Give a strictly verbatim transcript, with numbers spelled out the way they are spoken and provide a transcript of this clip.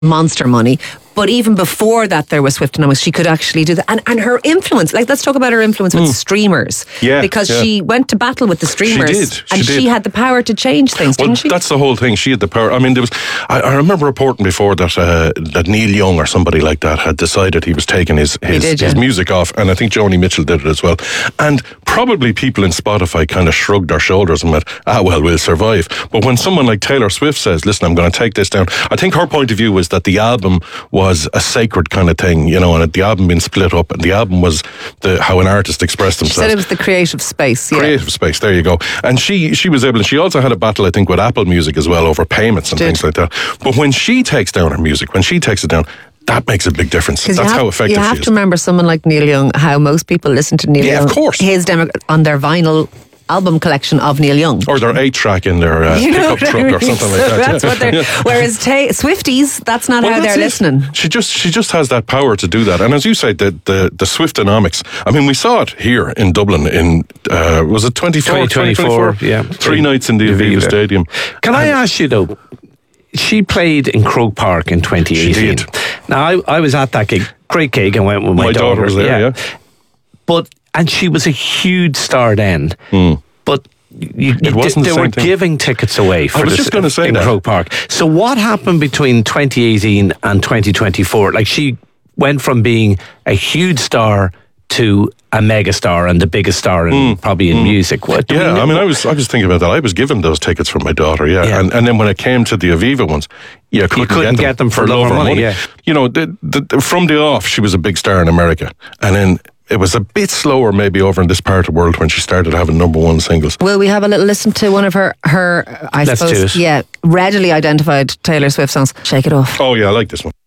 monster money. But even before that, there was Swiftonomics. She could actually do that. And, and her influence, like, let's talk about her influence with mm. streamers. Yeah. Because yeah. she went to battle with the streamers. She did. She and did. she had the power to change things, well, didn't she? That's the whole thing. She had the power. I mean, there was. I, I remember reporting before that uh, that Neil Young or somebody like that had decided he was taking his his, did, his yeah. music off. And I think Joni Mitchell did it as well. And probably people in Spotify kind of shrugged their shoulders and went, ah, well, we'll survive. But when someone like Taylor Swift says, listen, I'm going to take this down, I think her point of view was that the album was a sacred kind of thing, you know, and the album being split up, and the album was the how an artist expressed themselves. She said it was the creative space. Yeah. Creative space, there you go. And she she was able, and she also had a battle, I think, with Apple Music as well over payments and Did. things like that. But when she takes down her music, when she takes it down, that makes a big difference. That's have, how effective you have she is. to remember someone like Neil Young, how most people listen to Neil Yeah, Young. of course. His demo on their vinyl album collection of Neil Young. Or their eight track in their uh, You know pickup truck I mean? or something So like that. that's yeah. what they're. Whereas ta- Swifties, that's not Well, how that's they're it. listening. She just she just has that power to do that. And as you say, the the, the Swiftonomics, I mean, we saw it here in Dublin in, uh, was it twenty-four? twenty twenty-four, yeah. Three nights in the Aviva Aviva. Stadium. Can I And- ask you though, she played in Croke Park in twenty eighteen. She did. Now, I, I was at that gig, great gig, and went with my, My daughter was there, yeah. But, and she was a huge star then. Mm. But you, It wasn't they the same were thing. giving tickets away for I was this just gonna say in that. Croke Park. So what happened between twenty eighteen and twenty twenty-four? Like, she went from being a huge star to a mega star and the biggest star in, mm. probably in mm. music. What, do we Yeah, know? I mean, I was I was thinking about that. I was given those tickets for my daughter, yeah. Yeah. And and then when it came to the Aviva ones, yeah, couldn't, couldn't get, get them them for lower money, yeah. You know, the, the, from the off, she was a big star in America. And then it was a bit slower maybe over in this part of the world when she started having number one singles. Will we have a little listen to one of her, her I Let's suppose, do it. yeah, readily identified Taylor Swift songs? Shake It Off. Oh, yeah, I like this one.